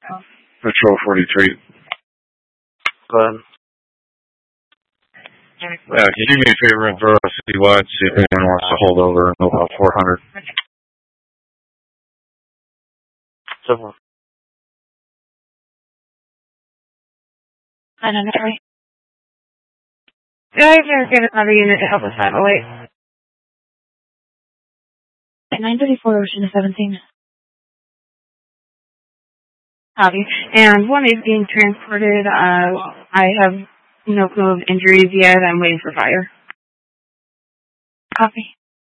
Patrol 43. Go ahead. Yeah, can you do me a favor and throw a citywide, see if anyone wants to hold over and about 400? So far. I don't know. Guys are get another unit to help us out. Oh, wait. At 934 Ocean 17. Copy. And one is being transported. I have no clue of injuries yet. I'm waiting for fire. Copy.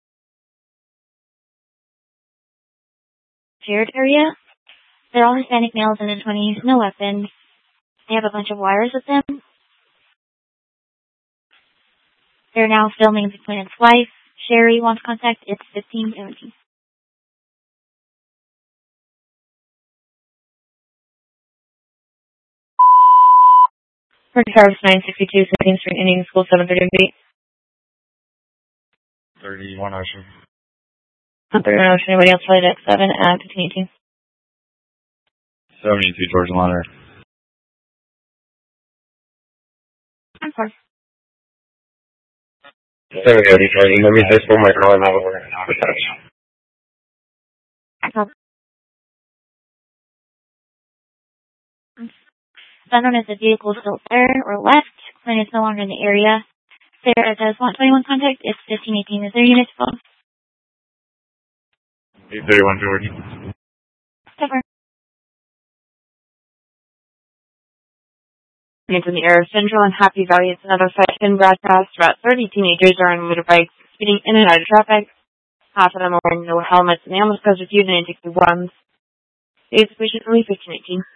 Shared area. They're all Hispanic males in their 20s, no weapons. They have a bunch of wires with them. They're now filming the client's wife. Sherry wants contact. It's 1517. Service 962, 16th Street, Indian School, 730 feet. 31 Ocean. 31 Ocean. Anybody else flight at 7 at 1518? 72 Georgia Liner. I'm sorry. There we go, Detroit. Let me just pull my car now. We're going to have a touch. Unknown if the vehicle is still there or left. Client is no longer in the area. Sarah does want 21 contact. It's 1518. Is there units involved? 831 Georgia. Cover. Units in the area of Central and Happy Valley. It's another site in broadcast. About 30 teenagers are on motorbikes speeding in and out of traffic. Half of them are wearing no helmets, and they almost caused a few 961s. It's patient 1518.